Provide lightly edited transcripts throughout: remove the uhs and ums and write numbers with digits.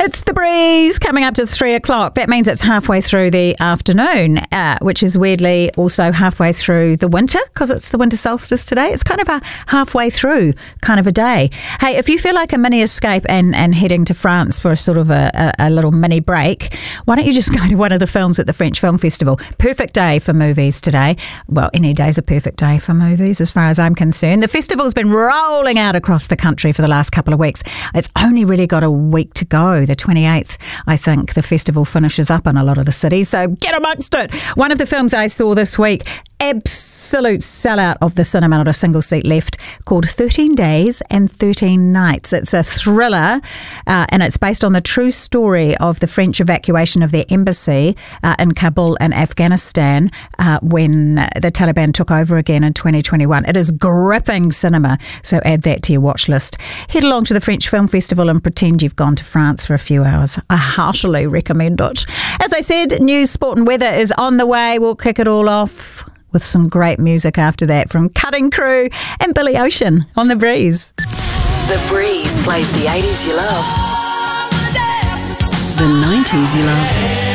It's The Breeze coming up to 3 o'clock. That means it's halfway through the afternoon, which is weirdly also halfway through the winter because it's the winter solstice today. It's kind of a halfway through kind of a day. Hey, if you feel like a mini escape and heading to France for a sort of a little mini break, why don't you just go to one of the films at the French Film Festival? Perfect day for movies today. Well, any day's a perfect day for movies as far as I'm concerned. The festival's been rolling out across the country for the last couple of weeks. It's only really got a week to go. The 28th, I think, the festival finishes up in a lot of the cities, so get amongst it. One of the films I saw this week, absolute sellout of the cinema, not a single seat left, called 13 Days and 13 Nights. It's a thriller and it's based on the true story of the French evacuation of their embassy in Kabul in Afghanistan when the Taliban took over again in 2021. It is gripping cinema, so add that to your watch list. Head along to the French Film Festival and pretend you've gone to France for a few hours. I heartily recommend it. As I said, news, sport and weather is on the way. We'll kick it all off with some great music after that from Cutting Crew and Billy Ocean on The Breeze. The Breeze plays the 80s you love, the 90s you love,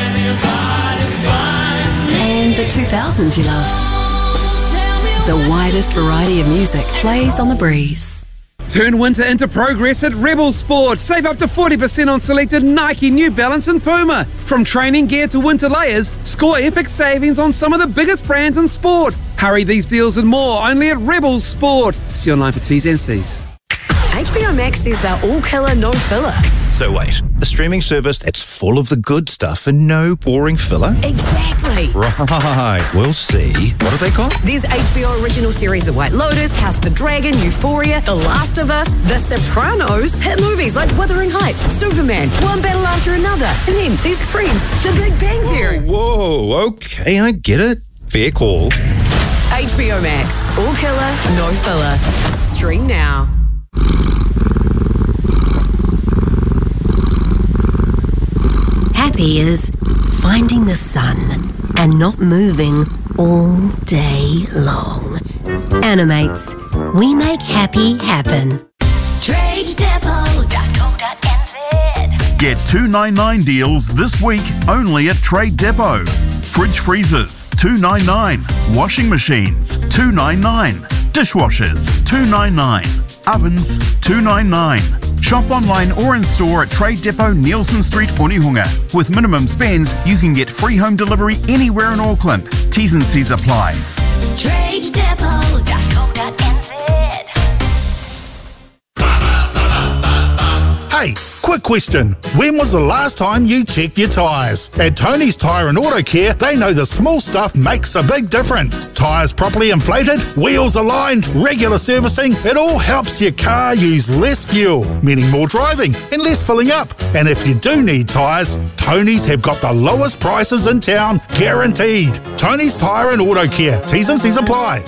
and the 2000s you love. The widest variety of music plays on The Breeze. Turn winter into progress at Rebel Sport. Save up to 40% on selected Nike, New Balance and Puma. From training gear to winter layers, score epic savings on some of the biggest brands in sport. Hurry these deals and more only at Rebel Sport. See online for T's and C's. HBO Max says they're all killer, no filler. So wait, a streaming service that's full of the good stuff and no boring filler? Exactly. Right, we'll see. What have they got? There's HBO original series The White Lotus, House of the Dragon, Euphoria, The Last of Us, The Sopranos, hit movies like Wuthering Heights, Superman, One Battle After Another, and then there's Friends, The Big Bang Theory. Whoa, okay, I get it. Fair call. HBO Max, all killer, no filler. Stream now. Happy is finding the sun and not moving all day long. Animates, we make happy happen. TradeDepot.co.nz. Get $2.99 deals this week only at Trade Depot. Fridge freezers, $2.99. Washing machines, $2.99. Dishwashers, $2.99. Ovens, $2.99. Shop online or in store at Trade Depot, Nielsen Street, Onehunga. With minimum spends, you can get free home delivery anywhere in Auckland. T's and C's apply. TradeDepot.co.nz. Hey, quick question. When was the last time you checked your tyres? At Tony's Tyre and Auto Care, they know the small stuff makes a big difference. Tyres properly inflated, wheels aligned, regular servicing, it all helps your car use less fuel, meaning more driving and less filling up. And if you do need tyres, Tony's have got the lowest prices in town, guaranteed. Tony's Tyre and Auto Care. T's and C's apply.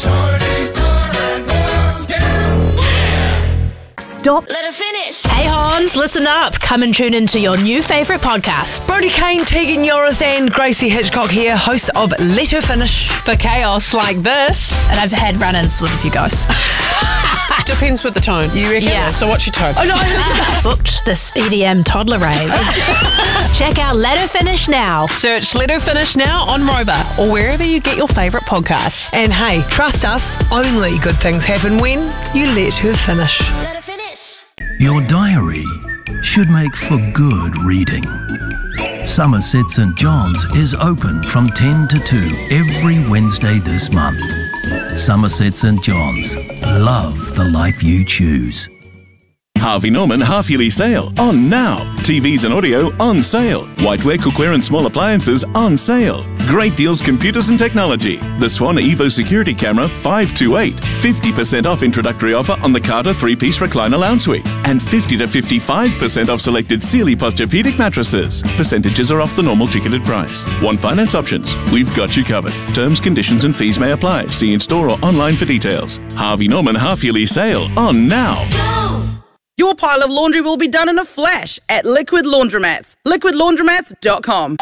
Stop. Let her finish. Hey Hans, listen up. Come and tune into your new favourite podcast. Brodie Kane, Tegan Yorath and Gracie Hitchcock here, hosts of Let Her Finish. For chaos like this. And I've had run-ins with a few guys. Depends with the tone, you reckon? Yeah. So what's your tone? Oh no, booked this EDM toddler rave. Check out Let Her Finish now. Search Let Her Finish now on Rover or wherever you get your favourite podcasts. And hey, trust us, only good things happen when you let her finish. Let her finish. Your diary should make for good reading. Somerset St John's is open from 10 to 2 every Wednesday this month. Somerset St John's. Love the life you choose. Harvey Norman half-yearly sale on now. TVs and audio on sale. Whiteware, cookware and small appliances on sale. Great deals, computers and technology. The Swan Evo security camera 528. 50% off introductory offer on the Carter 3-piece recliner lounge suite. And 50 to 55% off selected Sealy Posturepedic mattresses. Percentages are off the normal ticketed price. Want finance options? We've got you covered. Terms, conditions and fees may apply. See in store or online for details. Harvey Norman half-yearly sale on now. Your pile of laundry will be done in a flash at Liquid Laundromats. LiquidLaundromats.com.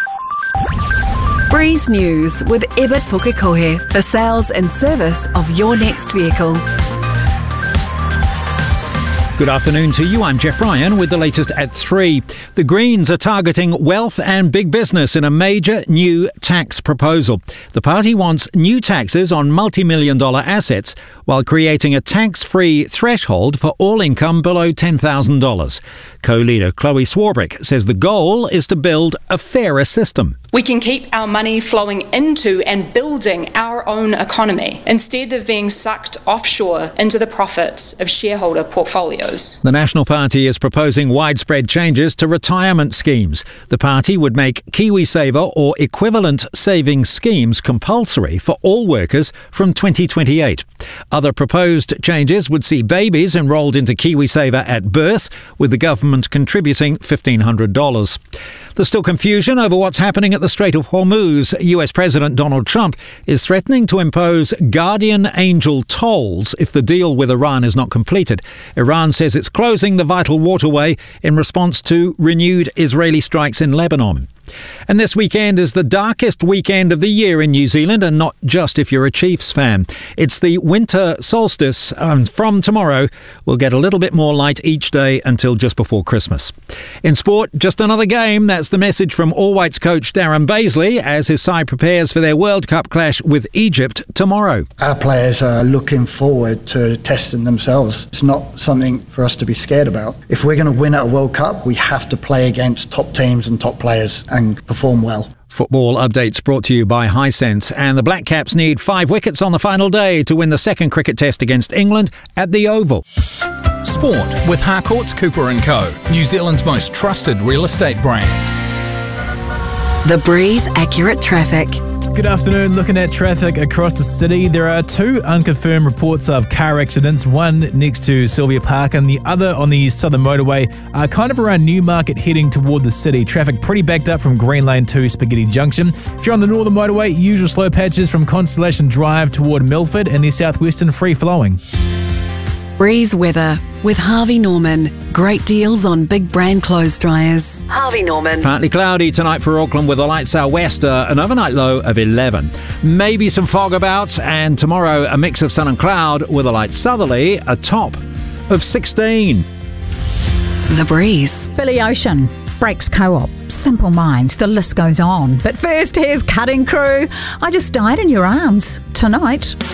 Breeze News with Ebert Pukekohe for sales and service of your next vehicle. Good afternoon to you. I'm Jeff Bryan with the latest at 3. The Greens are targeting wealth and big business in a major new tax proposal. The party wants new taxes on multi-million-dollar assets while creating a tax-free threshold for all income below $10,000. Co-leader Chloe Swarbrick says the goal is to build a fairer system. We can keep our money flowing into and building our own economy instead of being sucked offshore into the profits of shareholder portfolios. The National Party is proposing widespread changes to retirement schemes. The party would make KiwiSaver or equivalent savings schemes compulsory for all workers from 2028. Other proposed changes would see babies enrolled into KiwiSaver at birth, with the government contributing $1,500. There's still confusion over what's happening at the Strait of Hormuz. US President Donald Trump is threatening to impose guardian angel tolls if the deal with Iran is not completed. Iran says it's closing the vital waterway in response to renewed Israeli strikes in Lebanon. And this weekend is the darkest weekend of the year in New Zealand, and not just if you're a Chiefs fan. It's the winter solstice, and from tomorrow we'll get a little bit more light each day until just before Christmas. In sport, just another game. That's the message from All Whites coach Darren Bazley as his side prepares for their World Cup clash with Egypt tomorrow. Our players are looking forward to testing themselves. It's not something for us to be scared about. If we're going to win at a World Cup, we have to play against top teams and top players and perform well. Football updates brought to you by Hisense. And the Black Caps need 5 wickets on the final day to win the second cricket test against England at the Oval. Sport with Harcourts Cooper & Co, New Zealand's most trusted real estate brand. The Breeze Accurate Traffic. Good afternoon. Looking at traffic across the city, there are 2 unconfirmed reports of car accidents, one next to Sylvia Park and the other on the Southern Motorway, kind of around Newmarket heading toward the city. Traffic pretty backed up from Green Lane to Spaghetti Junction. If you're on the Northern Motorway, usual slow patches from Constellation Drive toward Milford and the Southwestern free flowing. Breeze weather with Harvey Norman. Great deals on big brand clothes dryers. Harvey Norman. Partly cloudy tonight for Auckland with a light southwest, an overnight low of 11. Maybe some fog about, and tomorrow a mix of sun and cloud with a light southerly, a top of 16. The Breeze. Billy Ocean, Breaks Co-op, Simple Minds, the list goes on. But first, here's Cutting Crew. I Just Died in Your Arms tonight.